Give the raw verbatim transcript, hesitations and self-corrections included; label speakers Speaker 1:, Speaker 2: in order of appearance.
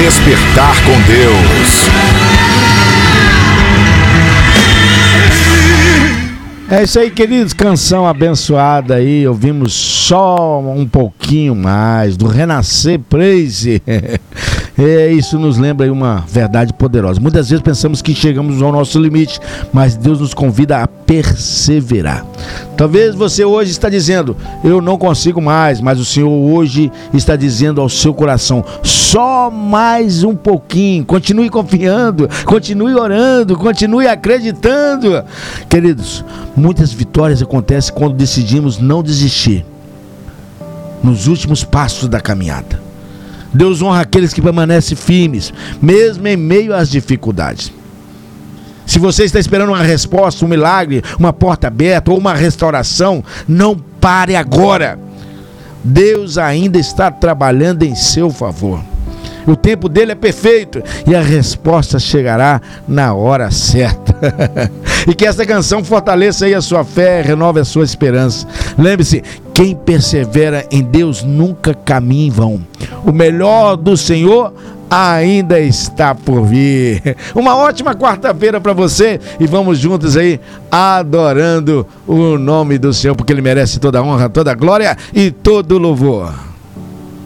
Speaker 1: Despertar com Deus.
Speaker 2: É isso aí, queridos, canção abençoada aí, ouvimos só um pouquinho mais do Renascer Praise. É, isso nos lembra aí uma verdade poderosa. Muitas vezes pensamos que chegamos ao nosso limite, mas Deus nos convida a perseverar. Talvez você hoje está dizendo, eu não consigo mais, mas o Senhor hoje está dizendo ao seu coração, só mais um pouquinho, continue confiando, continue orando, continue acreditando. Queridos, muitas vitórias acontecem quando decidimos não desistir nos últimos passos da caminhada. Deus honra aqueles que permanecem firmes, mesmo em meio às dificuldades. Se você está esperando uma resposta, um milagre, uma porta aberta ou uma restauração, não pare agora. Deus ainda está trabalhando em seu favor. O tempo dele é perfeito e a resposta chegará na hora certa. E que essa canção fortaleça aí a sua fé, renove a sua esperança. Lembre-se, quem persevera em Deus nunca caminha em vão. O melhor do Senhor ainda está por vir. Uma ótima quarta-feira para você e vamos juntos aí adorando o nome do Senhor, porque Ele merece toda a honra, toda a glória e todo o louvor.